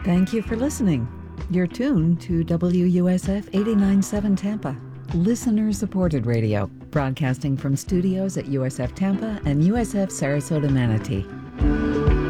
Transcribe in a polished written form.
Thank you for listening. You're tuned to WUSF 89.7 Tampa, listener-supported radio, broadcasting from studios at USF Tampa and USF Sarasota Manatee.